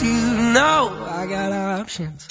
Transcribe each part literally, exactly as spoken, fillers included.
you know I got options.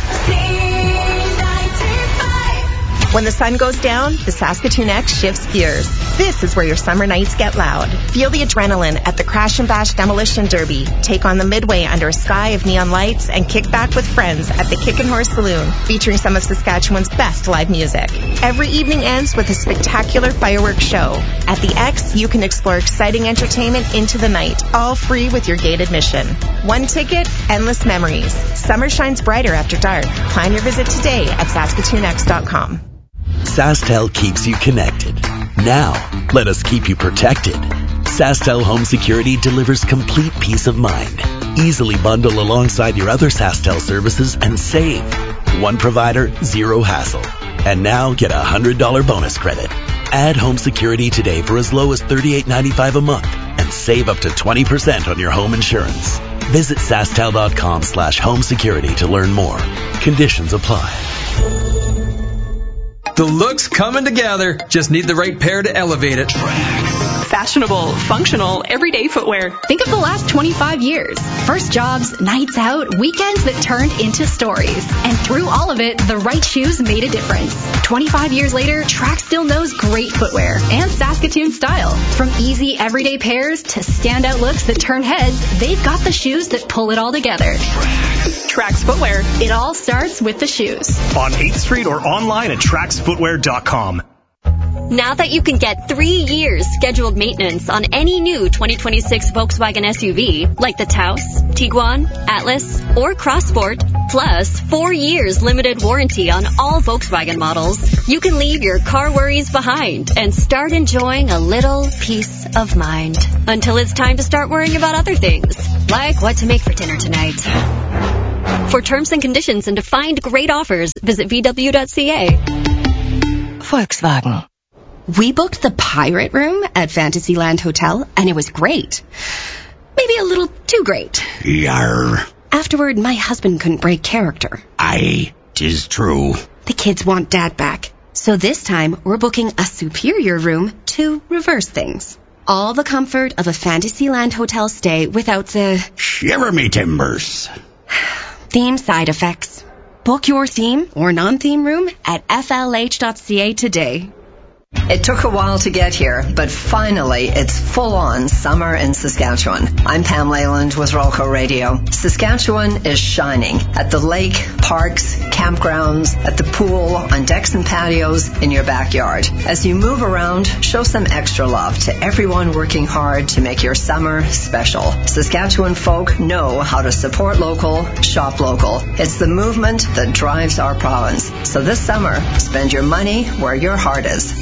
When the sun goes down, the Saskatoon X shifts gears. This is where your summer nights get loud. Feel the adrenaline at the Crash and Bash Demolition Derby. Take on the Midway under a sky of neon lights and kick back with friends at the Kick and Horse Saloon, featuring some of Saskatchewan's best live music. Every evening ends with a spectacular fireworks show. At the X, you can explore exciting entertainment into the night, all free with your gate admission. One ticket, endless memories. Summer shines brighter after dark. Plan your visit today at Saskatoon X dot com. SaskTel keeps you connected. Now, let us keep you protected. SaskTel Home Security delivers complete peace of mind. Easily bundle alongside your other SaskTel services and save. One provider, zero hassle. And now get a one hundred dollars bonus credit. Add home security today for as low as thirty-eight ninety-five a month and save up to twenty percent on your home insurance. Visit SaskTel.com slash home security to learn more. Conditions apply. The look's coming together. Just need the right pair to elevate it. Fashionable, functional, everyday footwear. Think of the last twenty-five years. First jobs, nights out, weekends that turned into stories. And through all of it, the right shoes made a difference. twenty-five years later, Trax still knows great footwear and Saskatoon style. From easy, everyday pairs to standout looks that turn heads, they've got the shoes that pull it all together. Trax Footwear. It all starts with the shoes. On eighth Street or online at trax footwear dot com. Now that you can get three years scheduled maintenance on any new twenty twenty-six Volkswagen S U V, like the Taos, Tiguan, Atlas, or Crossport, plus four years limited warranty on all Volkswagen models, you can leave your car worries behind and start enjoying a little peace of mind. Until it's time to start worrying about other things, like what to make for dinner tonight. For terms and conditions and to find great offers, visit v w dot c a. Volkswagen. We booked the Pirate Room at Fantasyland Hotel, and it was great. Maybe a little too great. Yar. Afterward, my husband couldn't break character. Aye, 'tis true. The kids want Dad back. So this time, we're booking a superior room to reverse things. All the comfort of a Fantasyland Hotel stay without the... Shiver me timbers. Theme side effects. Book your theme or non-theme room at f l h dot c a today. It took a while to get here, but finally it's full-on summer in Saskatchewan. I'm Pam Leyland with Rolco Radio. Saskatchewan is shining at the lake, parks, campgrounds, at the pool, on decks and patios, in your backyard. As you move around, show some extra love to everyone working hard to make your summer special. Saskatchewan folk know how to support local, shop local. It's the movement that drives our province. So this summer, spend your money where your heart is.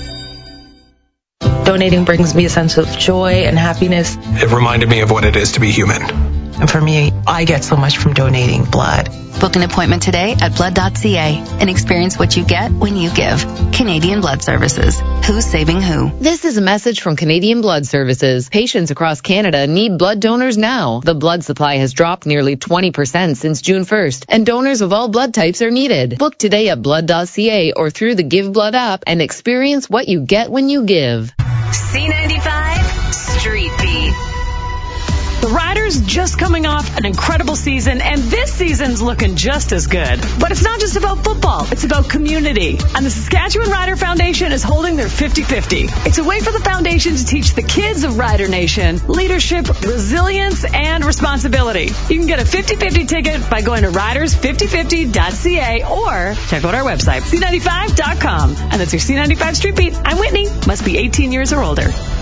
Donating brings me a sense of joy and happiness. It reminded me of what it is to be human. And for me, I get so much from donating blood. Book an appointment today at blood dot c a and experience what you get when you give. Canadian Blood Services. Who's saving who? This is a message from Canadian Blood Services. Patients across Canada need blood donors now. The blood supply has dropped nearly twenty percent since June first, and donors of all blood types are needed. Book today at blood dot c a or through the Give Blood app and experience what you get when you give. C ninety-five Street Beat. The Riders just coming off an incredible season, and this season's looking just as good. But it's not just about football, it's about community. And the Saskatchewan Rider Foundation is holding their fifty-fifty. It's a way for the foundation to teach the kids of Rider Nation leadership, resilience, and responsibility. You can get a fifty-fifty ticket by going to riders fifty fifty dot c a or check out our website, c ninety-five dot com. And that's your C ninety-five Street Beat. I'm Whitney. Must be eighteen years or older.